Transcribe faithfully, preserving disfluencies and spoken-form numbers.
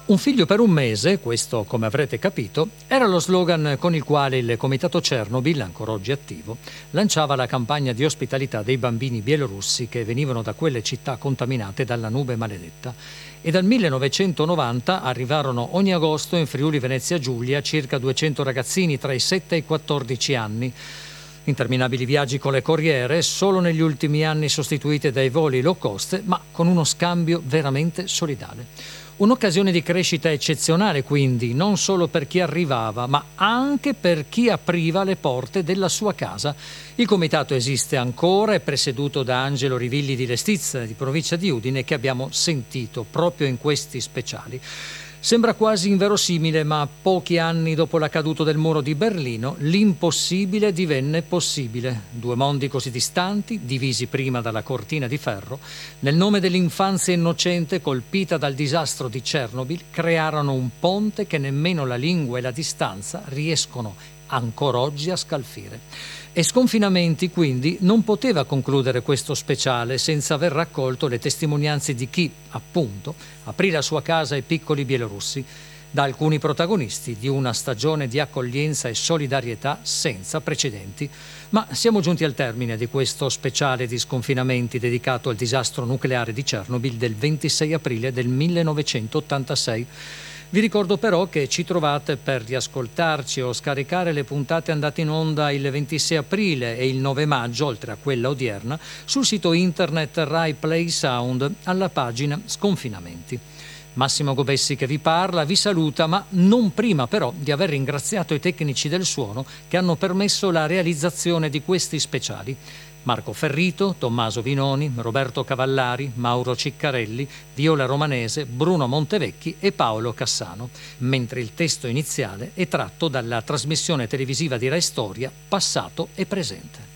Un figlio per un mese, questo come avrete capito, era lo slogan con il quale il Comitato Chernobyl, ancora oggi attivo, lanciava la campagna di ospitalità dei bambini bielorussi che venivano da quelle città contaminate dalla nube maledetta. E dal millenovecentonovanta arrivarono ogni agosto in Friuli Venezia Giulia circa duecento ragazzini tra i sette e i quattordici anni. Interminabili viaggi con le corriere, solo negli ultimi anni sostituite dai voli low cost, ma con uno scambio veramente solidale. Un'occasione di crescita eccezionale, quindi, non solo per chi arrivava, ma anche per chi apriva le porte della sua casa. Il comitato esiste ancora, è presieduto da Angelo Rivilli di Lestizza, di provincia di Udine, che abbiamo sentito proprio in questi speciali. Sembra quasi inverosimile, ma pochi anni dopo la caduta del muro di Berlino, l'impossibile divenne possibile. Due mondi così distanti, divisi prima dalla cortina di ferro, nel nome dell'infanzia innocente colpita dal disastro di Chernobyl, crearono un ponte che nemmeno la lingua e la distanza riescono ancora oggi a scalfire. E Sconfinamenti quindi non poteva concludere questo speciale senza aver raccolto le testimonianze di chi, appunto, aprì la sua casa ai piccoli bielorussi, da alcuni protagonisti di una stagione di accoglienza e solidarietà senza precedenti. Ma siamo giunti al termine di questo speciale di Sconfinamenti dedicato al disastro nucleare di Chernobyl del ventisei aprile del millenovecentottantasei. Vi ricordo però che ci trovate per riascoltarci o scaricare le puntate andate in onda il ventisei aprile e il nove maggio, oltre a quella odierna, sul sito internet Rai Play Sound alla pagina Sconfinamenti. Massimo Gobessi che vi parla, vi saluta, ma non prima però di aver ringraziato i tecnici del suono che hanno permesso la realizzazione di questi speciali. Marco Ferrito, Tommaso Vinoni, Roberto Cavallari, Mauro Ciccarelli, Viola Romanese, Bruno Montevecchi e Paolo Cassano, mentre il testo iniziale è tratto dalla trasmissione televisiva di Rai Storia Passato e Presente.